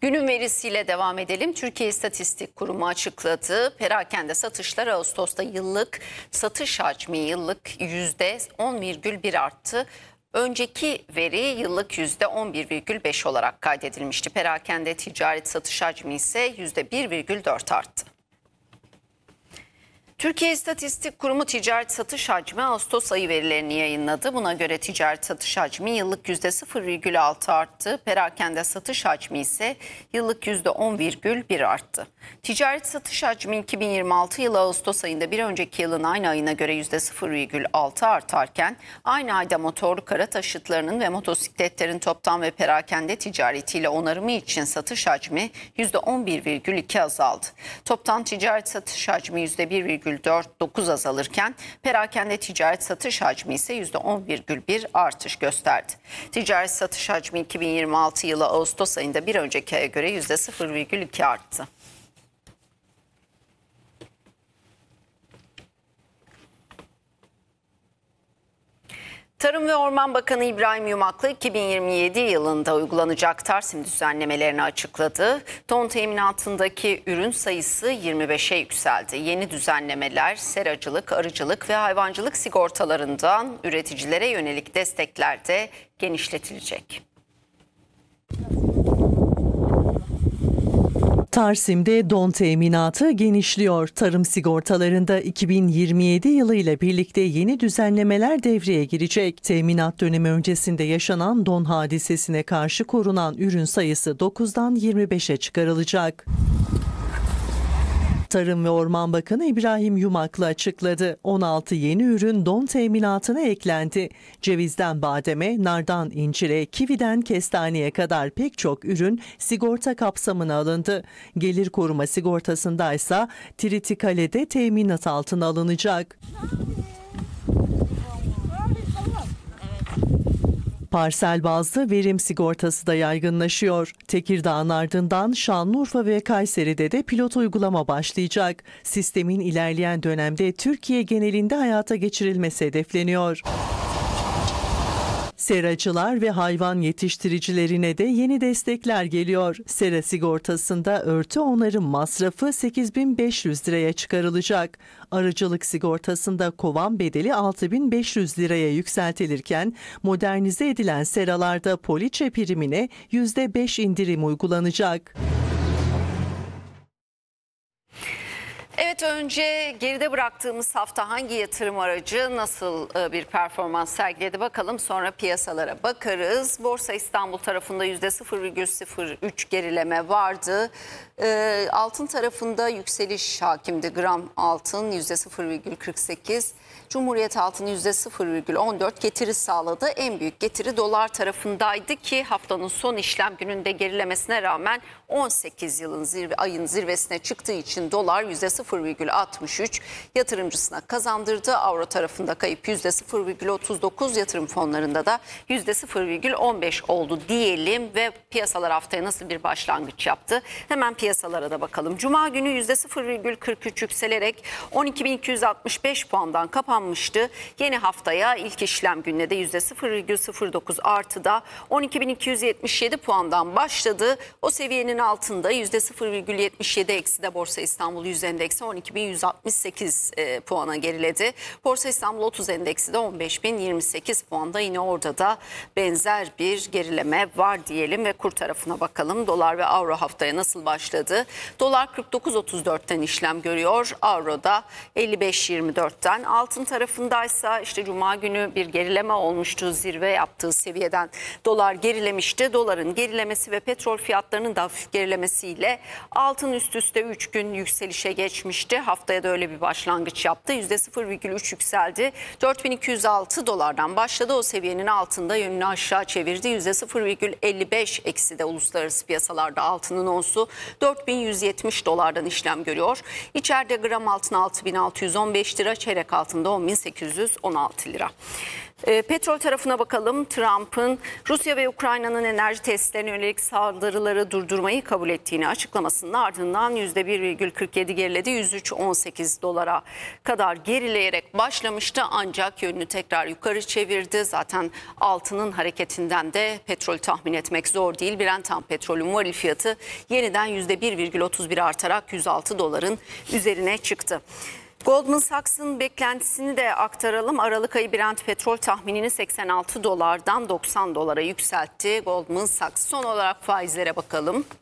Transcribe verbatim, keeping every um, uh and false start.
Günün verisiyle devam edelim. Türkiye İstatistik Kurumu açıkladı. Perakende satışlar Ağustos'ta yıllık satış hacmi yıllık yüzde on virgül bir arttı. Önceki veri yıllık yüzde on bir virgül beş olarak kaydedilmişti. Perakende ticaret satış hacmi ise yüzde bir virgül dört arttı. Türkiye İstatistik Kurumu ticaret satış hacmi Ağustos ayı verilerini yayınladı. Buna göre ticaret satış hacmi yıllık yüzde sıfır virgül altı arttı. Perakende satış hacmi ise yıllık yüzde on virgül bir arttı. Ticaret satış hacmi iki bin yirmi altı yılı Ağustos ayında bir önceki yılın aynı ayına göre yüzde sıfır virgül altı artarken aynı ayda motorlu kara taşıtlarının ve motosikletlerin toptan ve perakende ticaretiyle onarımı için satış hacmi yüzde on bir virgül iki azaldı. Toptan ticaret satış hacmi yüzde bir virgül dört dokuz azalırken perakende ticaret satış hacmi ise yüzde on virgül bir artış gösterdi. Ticaret satış hacmi iki bin yirmi altı yılı Ağustos ayında bir önceki aya göre yüzde sıfır virgül iki arttı. Tarım ve Orman Bakanı İbrahim Yumaklı iki bin yirmi yedi yılında uygulanacak Tarsim düzenlemelerini açıkladı. Ton teminatındaki ürün sayısı yirmi beşe yükseldi. Yeni düzenlemeler seracılık, arıcılık ve hayvancılık sigortalarından üreticilere yönelik destekler de genişletilecek. Tarsim'de don teminatı genişliyor. Tarım sigortalarında iki bin yirmi yedi yılı ile birlikte yeni düzenlemeler devreye girecek. Teminat dönemi öncesinde yaşanan don hadisesine karşı korunan ürün sayısı dokuzdan yirmi beşe çıkarılacak. Tarım ve Orman Bakanı İbrahim Yumaklı açıkladı. on altı yeni ürün don teminatına eklendi. Cevizden bademe, nardan incire, kividen kestaneye kadar pek çok ürün sigorta kapsamına alındı. Gelir koruma sigortasındaysa tritikale teminat altına alınacak. Parsel bazlı verim sigortası da yaygınlaşıyor. Tekirdağ'ın ardından Şanlıurfa ve Kayseri'de de pilot uygulama başlayacak. Sistemin ilerleyen dönemde Türkiye genelinde hayata geçirilmesi hedefleniyor. Seracılar ve hayvan yetiştiricilerine de yeni destekler geliyor. Sera sigortasında örtü onarım masrafı sekiz bin beş yüz liraya çıkarılacak. Arıcılık sigortasında kovan bedeli altı bin beş yüz liraya yükseltilirken modernize edilen seralarda poliçe primine yüzde beş indirim uygulanacak. Evet, önce geride bıraktığımız hafta hangi yatırım aracı nasıl bir performans sergiledi bakalım, sonra piyasalara bakarız. Borsa İstanbul tarafında yüzde sıfır virgül sıfır üç gerileme vardı. Altın tarafında yükseliş hakimdi. Gram altın yüzde sıfır virgül kırk sekiz. Cumhuriyet altını yüzde sıfır virgül on dört getiri sağladı. En büyük getiri dolar tarafındaydı ki haftanın son işlem gününde gerilemesine rağmen on sekiz yılın zirve, ayın zirvesine çıktığı için dolar yüzde sıfır virgül altmış üç yatırımcısına kazandırdı. Avro tarafında kayıp yüzde sıfır virgül otuz dokuz, yatırım fonlarında da yüzde sıfır virgül on beş oldu diyelim ve piyasalar haftaya nasıl bir başlangıç yaptı? Hemen piyasalara da bakalım. Cuma günü yüzde sıfır virgül kırk üç yükselerek on iki bin iki yüz altmış beş puandan kapanmıştı. Yeni haftaya ilk işlem gününe de yüzde sıfır virgül sıfır dokuz artıda on iki bin iki yüz yetmiş yedi puandan başladı. O seviyenin altında yüzde sıfır virgül yetmiş yedi eksi de Borsa İstanbul yüz endeksi on iki bin yüz altmış sekiz e, puana geriledi. Borsa İstanbul otuz endeksi de on beş bin yirmi sekiz puanda, yine orada da benzer bir gerileme var diyelim ve kur tarafına bakalım. Dolar ve avro haftaya nasıl başladı? Dolar kırk dokuz otuz dörtten işlem görüyor. Avro da elli beş yirmi dörtten. Altın tarafındaysa işte Cuma günü bir gerileme olmuştu. Zirve yaptığı seviyeden dolar gerilemişti. Doların gerilemesi ve petrol fiyatlarının da hafif gerilemesiyle altın üst üste üç gün yükselişe geçmişti. Haftaya da öyle bir başlangıç yaptı. yüzde sıfır virgül üç yükseldi. dört bin iki yüz altı dolardan başladı. O seviyenin altında yönünü aşağı çevirdi. yüzde sıfır virgül elli beş eksi de uluslararası piyasalarda altının onsu dört bin yüz yetmiş dolardan işlem görüyor. İçeride gram altın altı bin altı yüz on beş lira, çeyrek altında on bin sekiz yüz on altı lira. E, petrol tarafına bakalım. Trump'ın Rusya ve Ukrayna'nın enerji tesislerine yönelik saldırıları durdurmayı kabul ettiğini açıklamasının ardından yüzde bir virgül kırk yedi geriledi. yüz üç virgül on sekiz dolara kadar gerileyerek başlamıştı ancak yönünü tekrar yukarı çevirdi. Zaten altının hareketinden de petrol tahmin etmek zor değil. Brent ham petrolün varil fiyatı yeniden yüzde bir virgül otuz bir artarak yüz altı doların üzerine çıktı. Goldman Sachs'ın beklentisini de aktaralım. Aralık ayı Brent petrol tahminini seksen altı dolardan doksan dolara yükseltti Goldman Sachs. Son olarak faizlere bakalım.